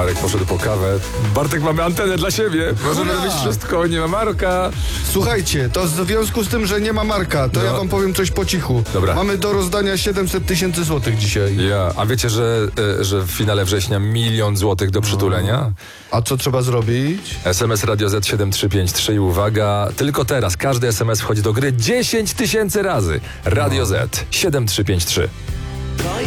Marek poszedł po kawę. Bartek, mamy antenę dla siebie. Możemy robić wszystko, nie ma Marka. Słuchajcie, to w związku z tym, że nie ma Marka, to ja wam powiem coś po cichu. Dobra. Mamy do rozdania 700 000 złotych dzisiaj. A wiecie, że w finale września 1 000 000 złotych do przytulenia? A co trzeba zrobić? SMS Radio Z 7353 i uwaga, tylko teraz każdy SMS wchodzi do gry 10 000 razy. Radio Z 7353.